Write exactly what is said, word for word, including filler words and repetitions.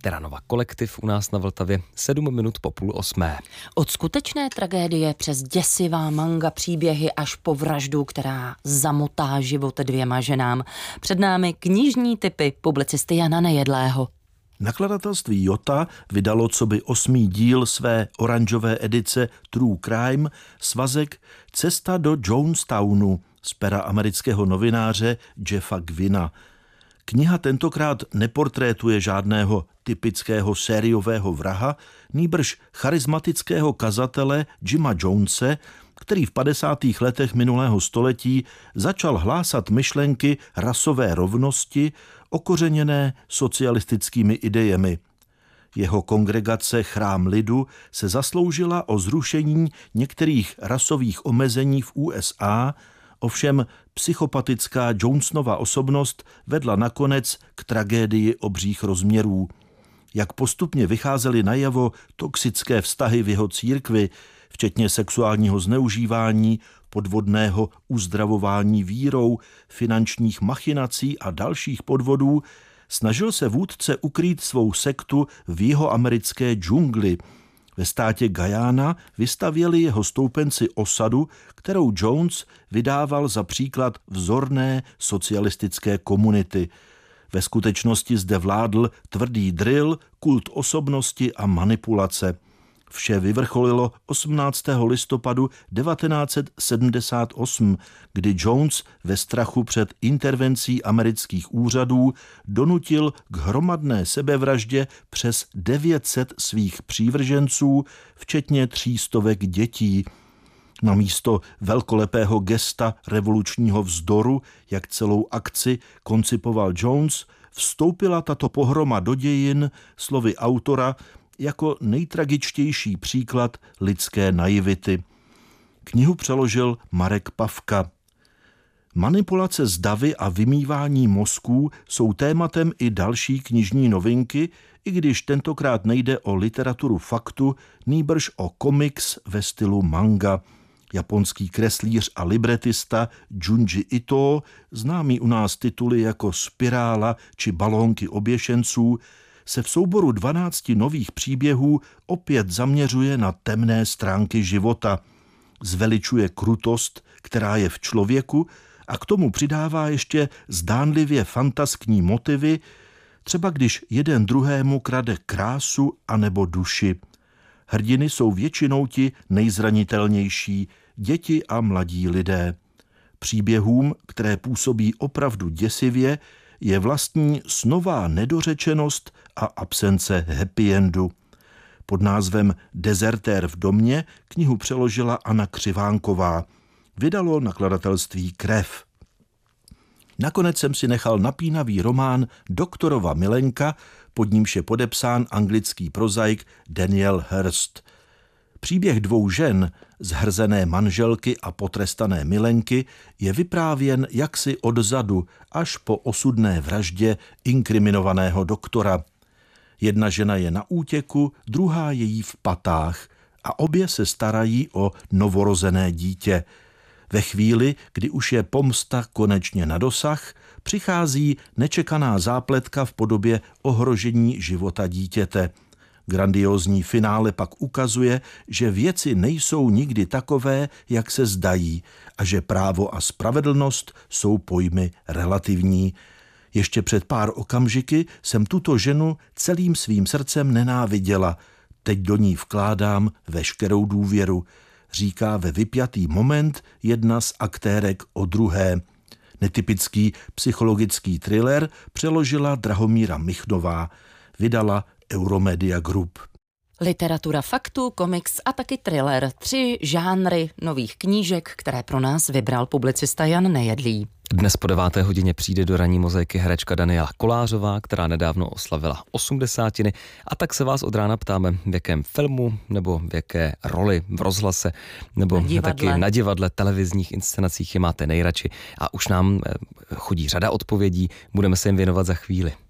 Terranova kolektiv u nás na Vltavě, sedm minut po půl osmé. Od skutečné tragédie přes děsivá manga příběhy až po vraždu, která zamotá život dvěma ženám. Před námi knižní tipy publicisty Jana Nejedlého. Nakladatelství Jota vydalo coby osmý díl své oranžové edice True Crime svazek Cesta do Jonestownu z pera amerického novináře Jeffa Gwynna. Kniha tentokrát neportrétuje žádného typického sériového vraha, nýbrž charismatického kazatele Jima Jonese, který v padesátých letech minulého století začal hlásat myšlenky rasové rovnosti, okořeněné socialistickými idejemi. Jeho kongregace Chrám lidu se zasloužila o zrušení některých rasových omezení v U S A, ovšem psychopatická Jonesova osobnost vedla nakonec k tragédii obřích rozměrů. Jak postupně vycházely najevo toxické vztahy v jeho církvi, včetně sexuálního zneužívání, podvodného uzdravování vírou, finančních machinací a dalších podvodů, snažil se vůdce ukrýt svou sektu v jihoamerické džungli. Ve státě Guyana vystavěli jeho stoupenci osadu, kterou Jones vydával za příklad vzorné socialistické komunity. Ve skutečnosti zde vládl tvrdý drill, kult osobnosti a manipulace. Vše vyvrcholilo osmnáctého listopadu devatenáct set sedmdesát osm, kdy Jones ve strachu před intervencí amerických úřadů donutil k hromadné sebevraždě přes devět set svých přívrženců, včetně tří stovek dětí. Na místo velkolepého gesta revolučního vzdoru, jak celou akci koncipoval Jones, vstoupila tato pohroma do dějin, slovy autora, jako nejtragičtější příklad lidské naivity. Knihu přeložil Marek Pavka. Manipulace s davy a vymývání mozků jsou tématem i další knižní novinky, i když tentokrát nejde o literaturu faktu, nýbrž o komiks ve stylu manga. Japonský kreslíř a libretista Junji Ito, známý u nás tituly jako Spirála či Balónky oběšenců, se v souboru dvanácti nových příběhů opět zaměřuje na temné stránky života. Zveličuje krutost, která je v člověku, a k tomu přidává ještě zdánlivě fantaskní motivy, třeba když jeden druhému krade krásu anebo duši. Hrdiny jsou většinou ti nejzranitelnější, děti a mladí lidé. Příběhům, které působí opravdu děsivě, je vlastní snová nedořečenost a absence happy endu. Pod názvem Dezertér v domě knihu přeložila Anna Křivánková. Vydalo nakladatelství Krev. Nakonec jsem si nechal napínavý román Doktorova milenka, pod nímž je podepsán anglický prozaik Daniel Hurst. Příběh dvou žen, zhrzené manželky a potrestané milenky, je vyprávěn jaksi odzadu až po osudné vraždě inkriminovaného doktora. Jedna žena je na útěku, druhá je jí v patách a obě se starají o novorozené dítě. Ve chvíli, kdy už je pomsta konečně na dosah, přichází nečekaná zápletka v podobě ohrožení života dítěte. Grandiózní finále pak ukazuje, že věci nejsou nikdy takové, jak se zdají, a že právo a spravedlnost jsou pojmy relativní. Ještě před pár okamžiky jsem tuto ženu celým svým srdcem nenáviděla. Teď do ní vkládám veškerou důvěru, říká ve vypjatý moment jedna z aktérek o druhé. Netypický psychologický thriller přeložila Drahomíra Michnová. Vydala Euromedia Group. Literatura faktu, komiks a taky thriller. Tři žánry nových knížek, které pro nás vybral publicista Jan Nejedlý. Dnes po deváté hodině přijde do ranní mozaiky herečka Daniela Kolářová, která nedávno oslavila osmdesátiny, a tak se vás od rána ptáme, v jakém filmu nebo v jaké roli v rozhlase nebo na taky na divadle, televizních inscenacích je máte nejradši, a už nám chodí řada odpovědí, budeme se jim věnovat za chvíli.